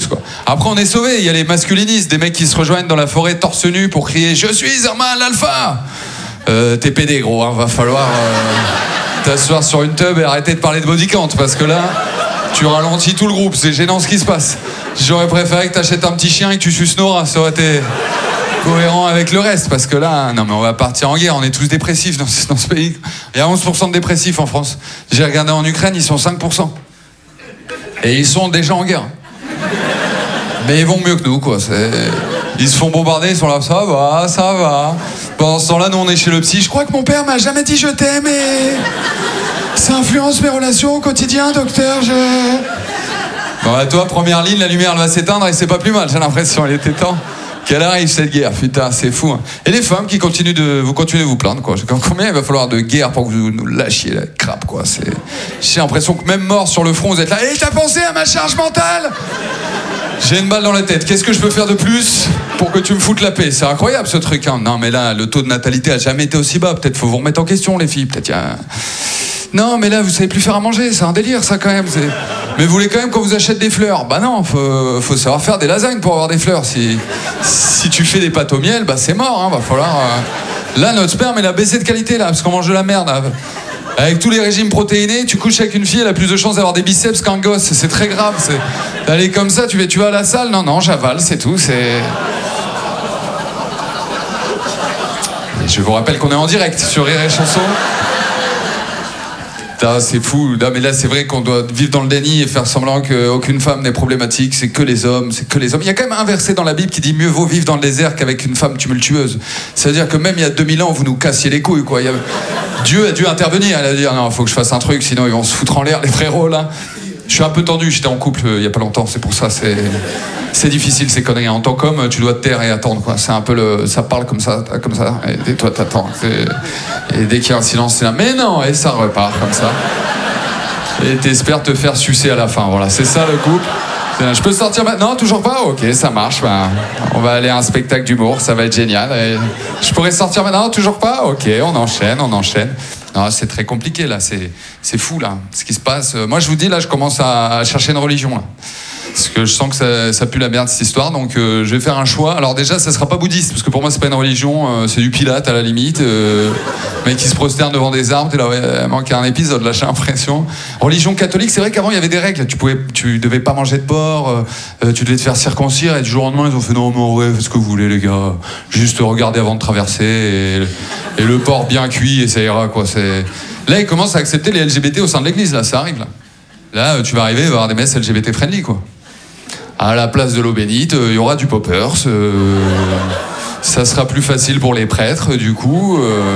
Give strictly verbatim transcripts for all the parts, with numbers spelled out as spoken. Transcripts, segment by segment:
quoi. Après, on est sauvés. Il y a les masculinistes, des mecs qui se rejoignent dans la forêt torse nu pour crier « Je suis un mâle alpha !» euh, T'es pédé, gros, hein. Va falloir euh, t'asseoir sur une tub et arrêter de parler de body count, parce que là, tu ralentis tout le groupe. C'est gênant ce qui se passe. J'aurais préféré que t'achètes un petit chien et que tu suces Nora. Ça aurait été cohérent avec le reste, parce que là, non mais on va partir en guerre, on est tous dépressifs dans ce, dans ce pays. Il y a onze pour cent de dépressifs en France. J'ai regardé en Ukraine, ils sont cinq pour cent. Et ils sont déjà en guerre. Mais ils vont mieux que nous, quoi. C'est... Ils se font bombarder, ils sont là, ça va, ça va. Pendant ce temps-là, nous on est chez le psy. Je crois que mon père m'a jamais dit je t'aime et ça influence mes relations au quotidien, docteur, je... Bon, bah, toi, première ligne, la lumière elle va s'éteindre et c'est pas plus mal, j'ai l'impression, il était temps qu'elle arrive cette guerre, putain, c'est fou. Hein. Et les femmes qui continuent de vous continuez de vous plaindre, quoi. Combien il va falloir de guerre pour que vous nous lâchiez la crape, quoi. C'est... J'ai l'impression que même mort sur le front, vous êtes là. Et hey, t'as pensé à ma charge mentale? J'ai une balle dans la tête. Qu'est-ce que je peux faire de plus pour que tu me foutes la paix? C'est incroyable ce truc. Hein. Non, mais là, le taux de natalité a jamais été aussi bas. Peut-être faut vous remettre en question, les filles. Peut-être y a... Non, mais là, vous savez plus faire à manger. C'est un délire, ça, quand même. C'est... Mais vous voulez quand même qu'on vous achète des fleurs? Bah non, faut, faut savoir faire des lasagnes pour avoir des fleurs. Si, si tu fais des pâtes au miel, bah c'est mort. Hein. Va falloir. Euh... Là, notre sperme, il a baissé de qualité, là, parce qu'on mange de la merde. Là. Avec tous les régimes protéinés, tu couches avec une fille, elle a plus de chances d'avoir des biceps qu'un gosse. C'est très grave. C'est... D'aller comme ça, tu vas, tu vas à la salle? Non, non, j'avale, c'est tout. C'est... Et je vous rappelle qu'on est en direct sur Rire et Chanson. Putain, c'est fou. Non, mais là, c'est vrai qu'on doit vivre dans le déni et faire semblant qu'aucune femme n'est problématique. C'est que les hommes, c'est que les hommes. Il y a quand même un verset dans la Bible qui dit mieux vaut vivre dans le désert qu'avec une femme tumultueuse. C'est-à-dire que même il y a deux mille ans, vous nous cassiez les couilles, quoi. Il y a... Dieu a dû intervenir. Il a dit non, faut que je fasse un truc, sinon ils vont se foutre en l'air, les frérots, là. Je suis un peu tendu. J'étais en couple euh, il y a pas longtemps. C'est pour ça, c'est c'est difficile ces conneries. En tant qu'homme, tu dois te taire et attendre, quoi. C'est un peu le, ça parle comme ça, comme ça. Et toi, t'attends. Et dès qu'il y a un silence, c'est là. Mais non, et ça repart comme ça. Et t'espères te faire sucer à la fin. Voilà, c'est ça le couple. Je peux sortir maintenant? Toujours pas? Ok, ça marche. Ben, on va aller à un spectacle d'humour, ça va être génial. Et je pourrais sortir maintenant? Toujours pas? Ok, on enchaîne, on enchaîne. Non, c'est très compliqué là, c'est, c'est fou là, ce qui se passe. Moi je vous dis là, je commence à chercher une religion là. Parce que je sens que ça, ça pue la merde cette histoire, donc euh, je vais faire un choix. Alors déjà, ça sera pas bouddhiste, parce que pour moi c'est pas une religion, euh, c'est du Pilate à la limite. Euh, mec qui se prosterne devant des arbres, t'es là, ouais, il manque un épisode là, j'ai l'impression. Religion catholique, c'est vrai qu'avant il y avait des règles, tu pouvais, tu devais pas manger de porc, euh, tu devais te faire circoncire, et du jour au lendemain ils ont fait non mais ouais, faites ce que vous voulez les gars, juste regardez avant de traverser, et, et le porc bien cuit et ça ira quoi. C'est... Là ils commencent à accepter les L G B T au sein de l'église, là ça arrive là. Là tu vas arriver, il va y avoir des messes L G B T friendly quoi. À la place de l'eau bénite, il euh, y aura du poppers. Euh, ça sera plus facile pour les prêtres, du coup. Euh,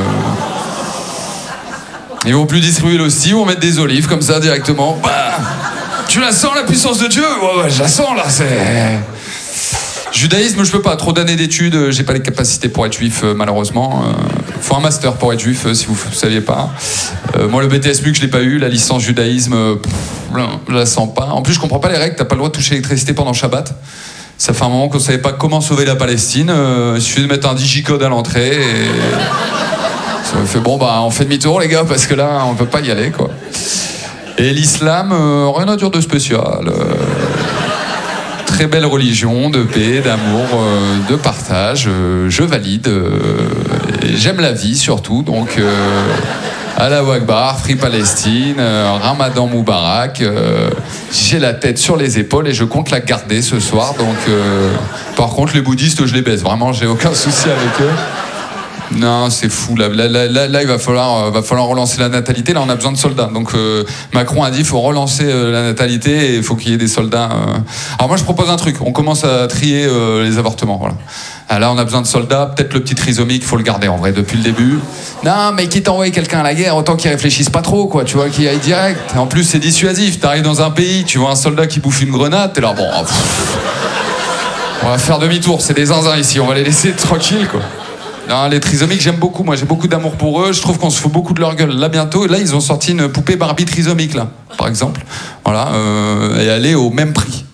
ils vont plus distribuer l'hostie, ils vont mettre des olives comme ça directement. Bah, tu la sens la puissance de Dieu? Ouais, ouais, je la sens là. C'est... Judaïsme, je peux pas. Trop d'années d'études, j'ai pas les capacités pour être juif, euh, malheureusement. Euh, faut un master pour être juif, euh, si vous ne saviez pas. Euh, moi, le B T S M U que je l'ai pas eu, la licence judaïsme, euh, pff, je la sens pas. En plus, je comprends pas les règles. T'as pas le droit de toucher l'électricité pendant Shabbat. Ça fait un moment qu'on savait pas comment sauver la Palestine. Euh, il suffit de mettre un digicode à l'entrée et ça me fait bon bah on fait demi-tour les gars parce que là on peut pas y aller quoi. Et l'islam, euh, rien à dire de spécial. Euh, Très belle religion, de paix, d'amour, euh, de partage. Euh, je valide. Euh, j'aime la vie surtout. Donc, euh, Allahu Akbar, Free Palestine, euh, Ramadan Moubarak. Euh, j'ai la tête sur les épaules et je compte la garder ce soir. Donc, euh, par contre, les bouddhistes, je les baise. Vraiment, j'ai aucun souci avec eux. Non, c'est fou. Là, là, là, là, là il va falloir, euh, va falloir relancer la natalité. Là, on a besoin de soldats. Donc, euh, Macron a dit qu'il faut relancer euh, la natalité et il faut qu'il y ait des soldats. Euh... Alors, moi, je propose un truc. On commence à trier euh, les avortements. Voilà. Ah, là, on a besoin de soldats. Peut-être le petit trisomique, il faut le garder en vrai depuis le début. Non, mais quitte à envoyer quelqu'un à la guerre, autant qu'il réfléchisse pas trop, quoi. Tu vois, qu'il aille direct. En plus, c'est dissuasif. T'arrives dans un pays, tu vois un soldat qui bouffe une grenade, t'es là, bon. Oh, on va faire demi-tour. C'est des zinzins ici. On va les laisser tranquilles, quoi. Non, les trisomiques, j'aime beaucoup. Moi, j'ai beaucoup d'amour pour eux. Je trouve qu'on se fout beaucoup de leur gueule. Là, bientôt, là, ils ont sorti une poupée Barbie trisomique, là, par exemple. Voilà, euh, et elle est au même prix.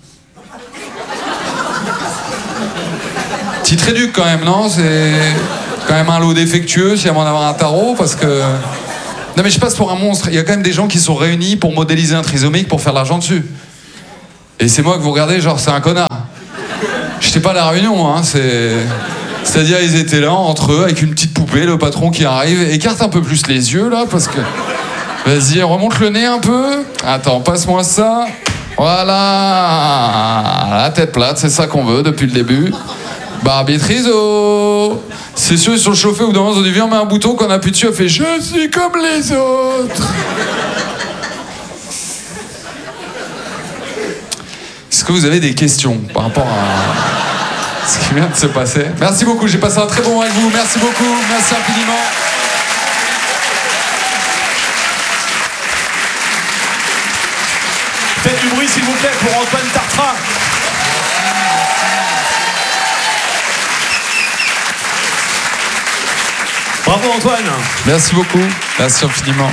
Petit réduc, quand même, non? C'est quand même un lot défectueux, si avant d'avoir un tarot, parce que... Non, mais je passe pour un monstre. Il y a quand même des gens qui sont réunis pour modéliser un trisomique pour faire de l'argent dessus. Et c'est moi que vous regardez, genre, c'est un connard. J'étais pas à la réunion, hein, c'est... C'est-à-dire, ils étaient là, entre eux, avec une petite poupée, le patron qui arrive, écarte un peu plus les yeux, là, parce que... Vas-y, remonte le nez un peu. Attends, passe-moi ça. Voilà. La tête plate, c'est ça qu'on veut depuis le début. Barbie Trizo. C'est sûr, ils sont chauffés ou dans on dit viens, on met un bouton qu'on appuie dessus, elle fait je suis comme les autres. Est-ce que vous avez des questions par rapport à ce qui vient de se passer? Merci beaucoup, j'ai passé un très bon moment avec vous. Merci beaucoup, merci infiniment. Faites du bruit s'il vous plaît pour Antoine Tartra. Bravo Antoine. Merci beaucoup, merci infiniment.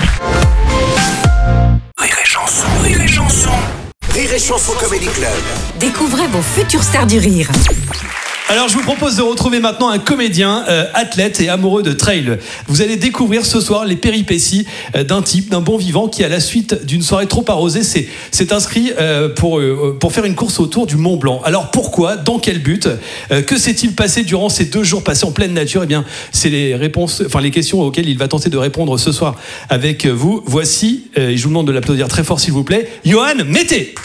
Rire et chanson, rire et chanson. Rire et chanson Comedy Club. Découvrez vos futurs stars du rire. Alors je vous propose de retrouver maintenant un comédien, euh, athlète et amoureux de trail. Vous allez découvrir ce soir les péripéties euh, d'un type, d'un bon vivant qui à la suite d'une soirée trop arrosée s'est, s'est inscrit euh, pour, euh, pour faire une course autour du Mont Blanc. Alors pourquoi? Dans quel but? euh, Que s'est-il passé durant ces deux jours passés en pleine nature? Eh bien c'est les réponses, enfin les questions auxquelles il va tenter de répondre ce soir avec vous. Voici, euh, et je vous demande de l'applaudir très fort s'il vous plaît, Johan Mété.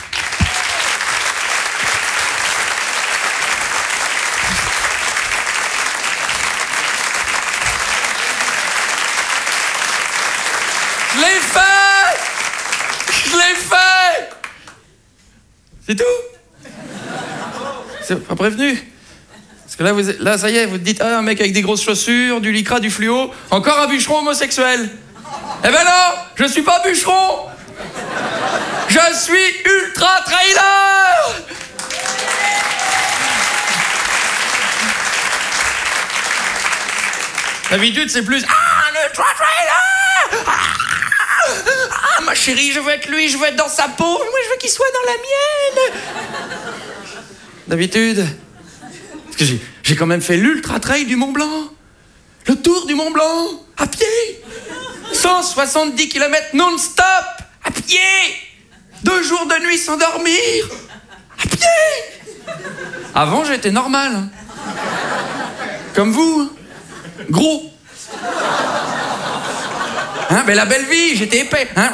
Je l'ai fait! Je l'ai fait! C'est tout? C'est pas prévenu? Parce que là, vous, là, ça y est, vous te dites, ah, un mec avec des grosses chaussures, du lycra, du fluo, encore un bûcheron homosexuel. Eh ben non, je suis pas bûcheron! Je suis ultra trailer! D'habitude, c'est plus, ah, le ultra trailer! Ah! Ah, ma chérie, je veux être lui, je veux être dans sa peau. Moi, je veux qu'il soit dans la mienne. D'habitude. Parce que j'ai, j'ai quand même fait l'ultra trail du Mont Blanc. Le tour du Mont Blanc. À pied. cent soixante-dix kilomètres non-stop. À pied. Deux jours de nuit sans dormir. À pied. Avant, j'étais normal. Comme vous. Gros. Hein, mais la belle vie, j'étais épais. Hein,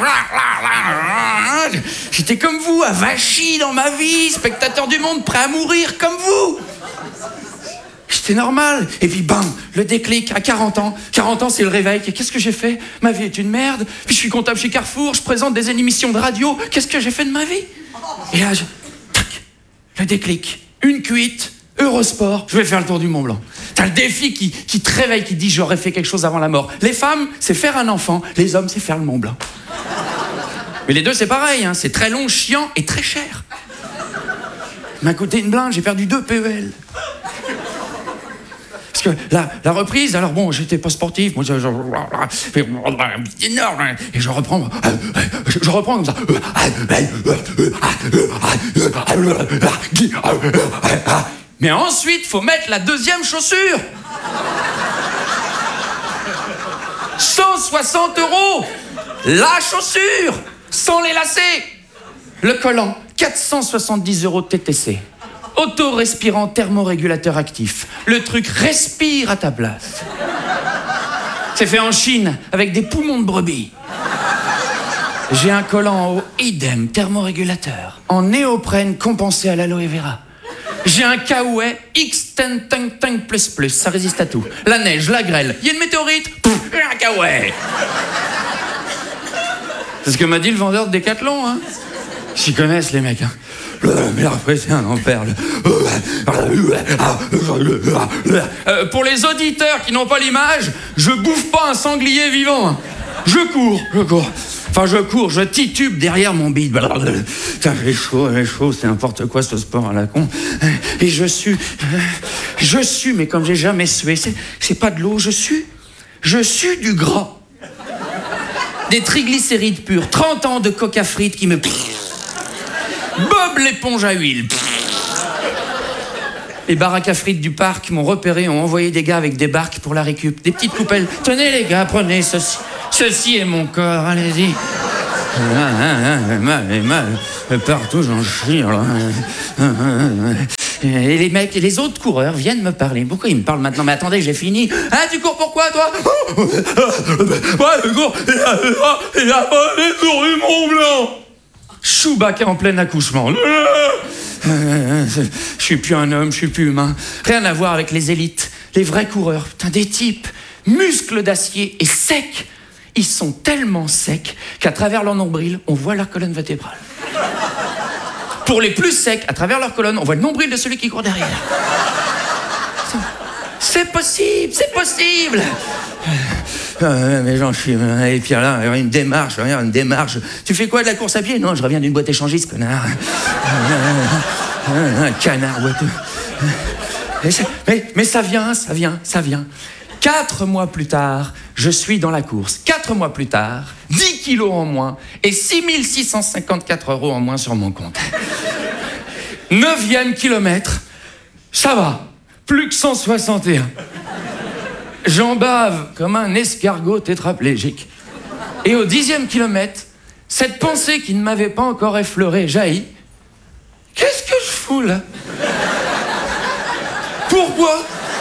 j'étais comme vous, avachi dans ma vie, spectateur du monde, prêt à mourir comme vous. J'étais normal. Et puis bam, le déclic à quarante ans. quarante ans, c'est le réveil. Et qu'est-ce que j'ai fait? Ma vie est une merde. Puis je suis comptable chez Carrefour, je présente des émissions de radio. Qu'est-ce que j'ai fait de ma vie? Et là, je... tac, le déclic. Une cuite. Eurosport, je vais faire le tour du Mont Blanc. T'as le défi qui, qui te réveille, qui te dit j'aurais fait quelque chose avant la mort. Les femmes, c'est faire un enfant. Les hommes, c'est faire le Mont Blanc. Mais les deux, c'est pareil, hein. C'est très long, chiant et très cher. Il m'a coûté une blinde, j'ai perdu deux P E L. Parce que la, la reprise, alors bon, j'étais pas sportif, moi je, je, je énorme, et je reprends, je, je reprends comme ça. Mais ensuite, faut mettre la deuxième chaussure. cent soixante euros. La chaussure, sans les lacets. Le collant, quatre cent soixante-dix euros de T T C. Auto-respirant thermorégulateur actif. Le truc respire à ta place. C'est fait en Chine, avec des poumons de brebis. J'ai un collant en haut, idem, thermorégulateur. En néoprène compensé à l'aloe vera. J'ai un Kawaii X dix Tank Tank Plus Plus, ça résiste à tout. La neige, la grêle, il y a une météorite, pouf, un Kawaii. C'est ce que m'a dit le vendeur de Décathlon, hein. J'y connaissent les mecs, hein. Mais après, c'est un enfer. Euh, pour les auditeurs qui n'ont pas l'image, je bouffe pas un sanglier vivant. Hein. Je cours, je cours. Enfin, je cours, je titube derrière mon bide. Putain, j'ai chaud, j'ai chaud, c'est n'importe quoi ce sport à la con. Et je sue, je sue, mais comme j'ai jamais sué. C'est, c'est pas de l'eau, je sue. Je sue du gras. Des triglycérides purs. trente ans de coca frites qui me... Bob l'éponge à huile. Les baraques à frites du parc m'ont repéré, ont envoyé des gars avec des barques pour la récup. Des petites coupelles. Tenez les gars, prenez ceci. Ceci est mon corps, allez-y. mal, mal, partout j'en chie. Et les mecs, et les autres coureurs viennent me parler. Pourquoi ils me parlent maintenant? Mais attendez, j'ai fini. Ah, tu cours pourquoi, toi? Ouais, je cours. Il a pas les tours du Mont Blanc. Chewbacca en plein accouchement. Je suis plus un homme, je suis plus humain. Rien à voir avec les élites, les vrais coureurs. Putain, des types, muscles d'acier et secs. Ils sont tellement secs qu'à travers leur nombril, on voit leur colonne vertébrale. Pour les plus secs, à travers leur colonne, on voit le nombril de celui qui court derrière. C'est possible, c'est possible. Euh, mais j'en suis. Et puis là, une démarche, une démarche. Tu fais quoi, de la course à pied? Non, je reviens d'une boîte échangiste, connard. Un canard, ouais. Mais, mais ça vient, ça vient, ça vient. Quatre mois plus tard, je suis dans la course. Quatre mois plus tard, dix kilos en moins et six mille six cent cinquante-quatre euros en moins sur mon compte. Neuvième kilomètre, ça va, plus que cent soixante et un. J'en bave comme un escargot tétraplégique. Et au dixième kilomètre, cette pensée qui ne m'avait pas encore effleuré jaillit. Qu'est-ce que je fous là? Pourquoi?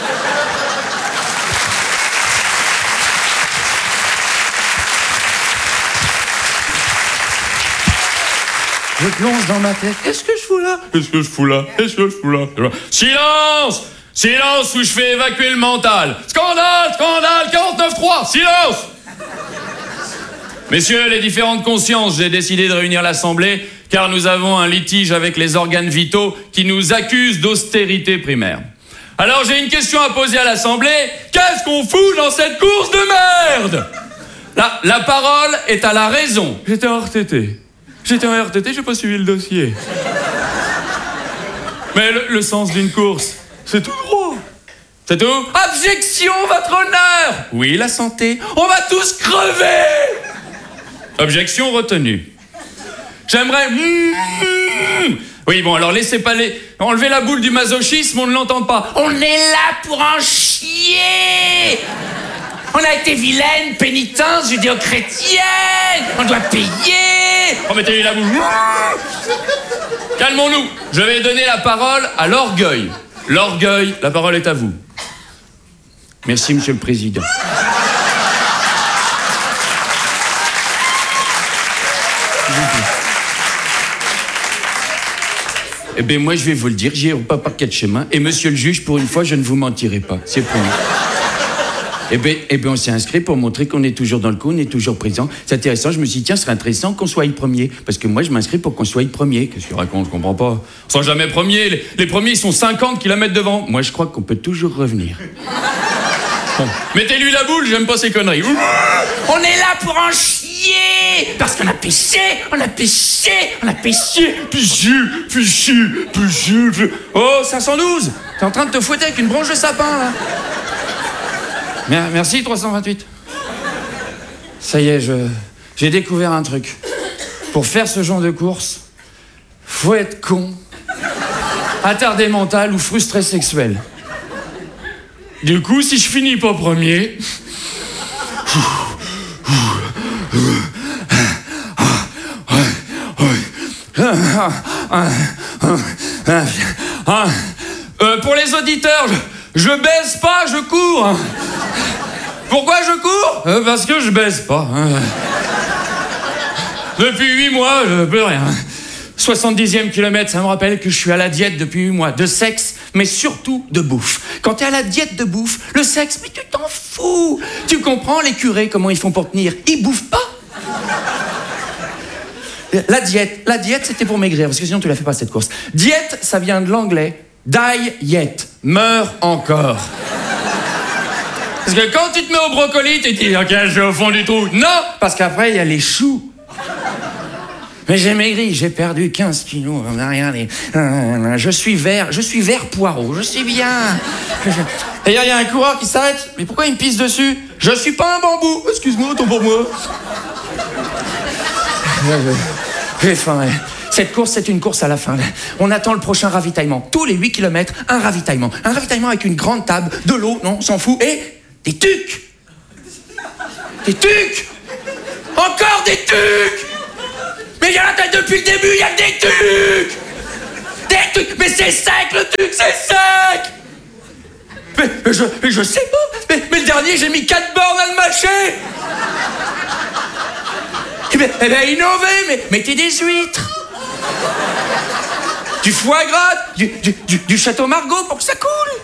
Je plonge dans ma tête. Qu'est-ce que je fous là? Qu'est-ce que je fous là? Qu'est-ce que je fous là? Silence! Silence ou je fais évacuer le mental. Scandale! Scandale! quarante-neuf trois! Silence! Messieurs, les différentes consciences, j'ai décidé de réunir l'Assemblée car nous avons un litige avec les organes vitaux qui nous accusent d'austérité primaire. Alors j'ai une question à poser à l'Assemblée. Qu'est-ce qu'on fout dans cette course de merde? La, la parole est à la raison. J'étais en R T T. J'étais en R T T, j'ai pas suivi le dossier. Mais le, le sens d'une course, c'est tout droit. C'est tout? Objection, votre honneur! Oui, la santé. On va tous crever! Objection retenue. J'aimerais... Oui, bon, alors laissez pas les... Enlevez la boule du masochisme, on ne l'entend pas. On est là pour en chier! On a été vilaine, pénitence, judéo-chrétienne! On doit payer! Remettez-lui la boule. Calmons-nous. Je vais donner la parole à l'orgueil. L'orgueil, la parole est à vous. Merci, Monsieur le Président. Eh bien, moi, je vais vous le dire, j'ai pas par quatre chemins. Et monsieur le juge, pour une fois, je ne vous mentirai pas. C'est promis. Eh bien, eh ben, on s'est inscrit pour montrer qu'on est toujours dans le coup, on est toujours présent. C'est intéressant, je me suis dit, tiens, ce serait intéressant qu'on soit le premier. Parce que moi, je m'inscris pour qu'on soit le premier. Qu'est-ce qu'il raconte, je comprends pas. On sera jamais premier. Les, les premiers, ils sont cinquante kilomètres devant. Moi, je crois qu'on peut toujours revenir. Bon. Mettez-lui la boule, j'aime pas ces conneries. On est là pour en chier! Parce qu'on a péché, on a péché, on a péché! Péché, péché, péché. Oh, cinq cent douze! T'es en train de te fouetter avec une branche de sapin, là. Merci, trois cent vingt-huit. Ça y est, je, j'ai découvert un truc. Pour faire ce genre de course, faut être con, attardé mental ou frustré sexuel. Du coup, si je finis pas premier... Euh, pour les auditeurs, je, je baisse pas, je cours. Pourquoi je cours? euh, Parce que je baisse pas. Hein. Depuis huit mois, je peux rien. soixante-dixième kilomètre, ça me rappelle que je suis à la diète depuis huit mois. De sexe, mais surtout de bouffe. Quand t'es à la diète de bouffe, le sexe, mais tu t'en fous. Tu comprends, les curés, comment ils font pour tenir? Ils bouffent pas. La diète, la diète, c'était pour maigrir, parce que sinon tu la fais pas cette course. Diète, ça vient de l'anglais. Die yet. Meurs encore. Parce que quand tu te mets au brocoli, tu te dis, ok, je vais au fond du trou. Non, parce qu'après, il y a les choux. Mais j'ai maigri, j'ai perdu quinze kilos, on n'a rien. Les... Je suis vert, je suis vert poireau, je suis bien. Et il y a un coureur qui s'arrête, mais pourquoi il me pisse dessus? Je suis pas un bambou, excuse-moi, autant pour moi. J'ai faim. Cette course, c'est une course à la fin. On attend le prochain ravitaillement. Tous les huit kilomètres, un ravitaillement. Un ravitaillement avec une grande table, de l'eau, non, on s'en fout, et des tucs. Des tucs. Encore des tucs. Mais il y a la tête depuis le début, il y a que des trucs. Des trucs. Mais c'est sec le truc, c'est sec. Mais, mais, je, mais je sais pas. Mais, mais le dernier, j'ai mis quatre bornes à le mâcher. Eh bien, eh bien innovez, mais mettez des huîtres. Du foie gras, du, du, du, du château Margaux pour que ça coule.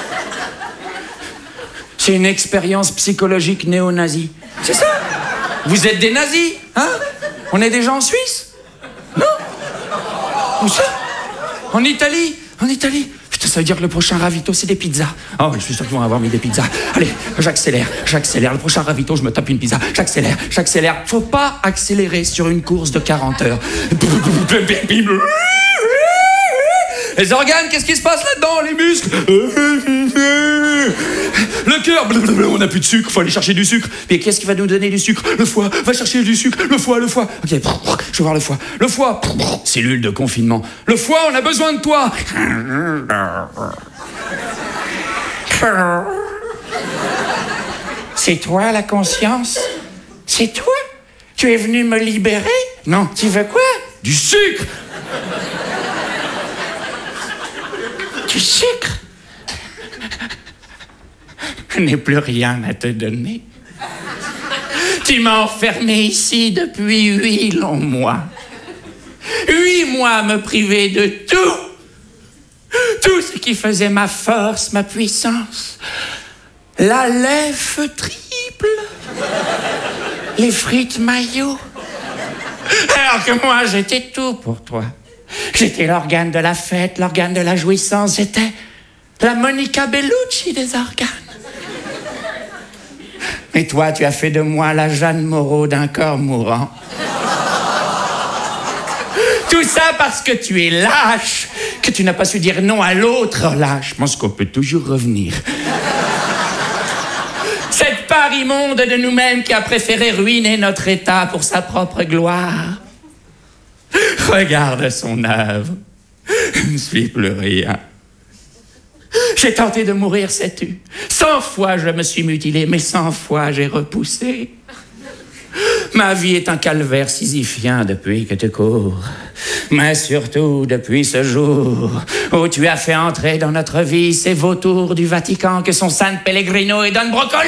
C'est une expérience psychologique néo-nazie. C'est ça. Vous êtes des nazis, hein? On est déjà en Suisse? Non? Où ça? En Italie? En Italie? Putain, ça veut dire que le prochain ravito, c'est des pizzas. Oh, je suis sûr qu'ils vont avoir mis des pizzas. Allez, j'accélère, j'accélère. Le prochain ravito, je me tape une pizza. J'accélère, j'accélère. Faut pas accélérer sur une course de quarante heures. Les organes, qu'est-ce qui se passe là-dedans? Les muscles? Le cœur? On n'a plus de sucre, faut aller chercher du sucre. Mais qu'est-ce qui va nous donner du sucre? Le foie, va chercher du sucre. Le foie, le foie. Ok, je vais voir le foie. Le foie, cellule de confinement. Le foie, on a besoin de toi. C'est toi la conscience? C'est toi? Tu es venu me libérer? Non, tu veux quoi? Du sucre. Du sucre? Je n'ai plus rien à te donner. Tu m'as enfermé ici depuis huit longs mois. Huit mois à me priver de tout. Tout ce qui faisait ma force, ma puissance. La lèvre triple. Les frites maillot. Alors que moi, j'étais tout pour toi. J'étais l'organe de la fête, l'organe de la jouissance. J'étais la Monica Bellucci des organes. Mais toi, tu as fait de moi la Jeanne Moreau d'un corps mourant. Tout ça parce que tu es lâche, que tu n'as pas su dire non à l'autre lâche. Je pense qu'on peut toujours revenir. Cette part immonde de nous-mêmes qui a préféré ruiner notre état pour sa propre gloire. Regarde son œuvre. Je ne suis plus rien. J'ai tenté de mourir, sais-tu. Cent fois je me suis mutilé, mais cent fois j'ai repoussé. Ma vie est un calvaire sisyphien depuis que tu cours. Mais surtout depuis ce jour où tu as fait entrer dans notre vie ces vautours du Vatican que sont San Pellegrino et Don Brocoli.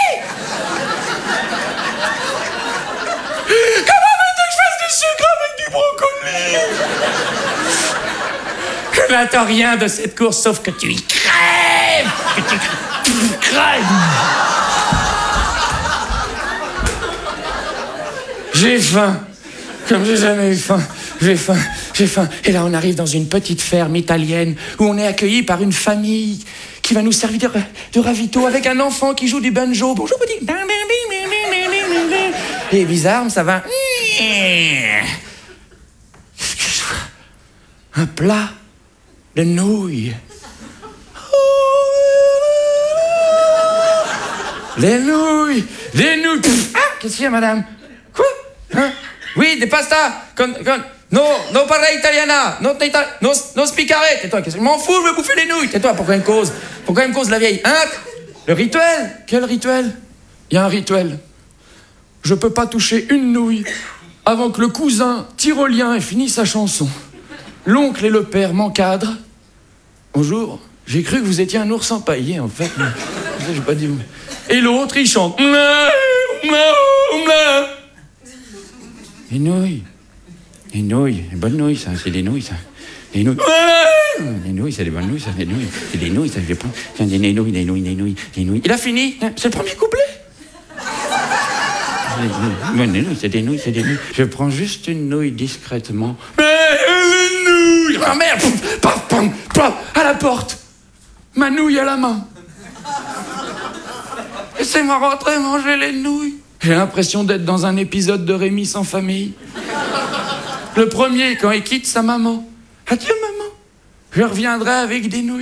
Je n'attends rien de cette course sauf que tu y crèves. Que tu, tu crèves. J'ai faim. Comme j'ai jamais eu faim. J'ai faim. J'ai faim. Et là, on arrive dans une petite ferme italienne où on est accueilli par une famille qui va nous servir de, de ravito avec un enfant qui joue du banjo. Bonjour, petit. Et bizarre, mais ça va. Un plat de nouilles. Les nouilles, les nouilles. Ah, qu'est-ce qu'il y a, madame? Quoi? Hein? Oui, des pastas. Con, con. No, no parla italiana. No, no, no spicare. Tais-toi, qu'est-ce que je m'en fous, je veux bouffer les nouilles. Tais-toi, pourquoi une cause? Pourquoi une cause, la vieille? Hein? Le rituel? Quel rituel? Il y a un rituel. Je peux pas toucher une nouille avant que le cousin tyrolien ait fini sa chanson. L'oncle et le père m'encadrent. Bonjour, j'ai cru que vous étiez un ours empaillé, en fait. Mais, j'ai pas dit. Et l'autre, il chante. Les nouilles. Les nouilles. Les bonnes nouilles, ça. C'est des nouilles, ça. Les nouilles. Les nouilles, c'est des bonnes nouilles, ça. Les nouilles. C'est des nouilles, ça. Je vais prendre. Tiens, des nouilles, des nouilles, des nouilles, des nouilles. Il a fini. C'est le premier couplet. Les nouilles, c'est des nouilles, c'est des nouilles. Je prends juste une nouille discrètement. Mais les nouilles! Ah merde! Paf, paf, paf, à la porte! Ma nouille à la main. Laissez-moi rentrer manger les nouilles. J'ai l'impression d'être dans un épisode de Rémi sans famille. Le premier, quand il quitte sa maman. Adieu, maman. Je reviendrai avec des nouilles.